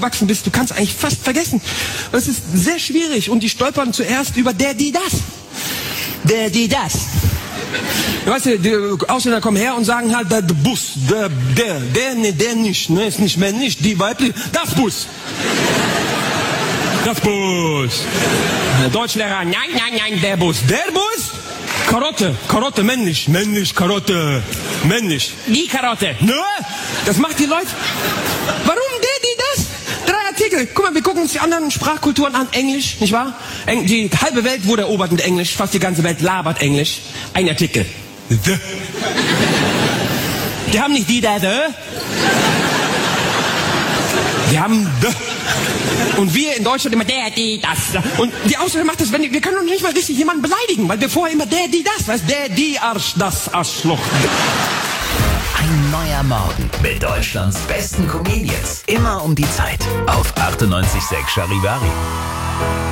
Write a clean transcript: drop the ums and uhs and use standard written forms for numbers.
aufgewachsen bist, du kannst eigentlich fast vergessen. Das ist sehr schwierig und die stolpern zuerst über der, die, das. Der, die, das. Weißt du, die Ausländer kommen her und sagen halt, der Bus, der nicht, ne, ist nicht männlich, die weiblich, das Bus. Das Bus. Der Deutschlehrer, nein, der Bus. Der Bus? Karotte, männlich, Karotte, männlich. Die Karotte. Ne? Das macht die Leute. Warum der, die, das? 3 Artikel. Guck mal, wir gucken uns die anderen Sprachkulturen an. Englisch, nicht wahr? Die halbe Welt wurde erobert mit Englisch. Fast die ganze Welt labert Englisch. Ein Artikel. The. Die haben nicht die, der, the. Die haben the. Und wir in Deutschland immer der, die, das. Und die Ausländer macht das, wir können doch nicht mal richtig jemanden beleidigen, weil wir vorher immer der, die, das. Weißt, der, die, Arsch, das Arschloch. Ein neuer Morgen mit Deutschlands besten Comedians. Immer um die Zeit auf 98.6 Charivari.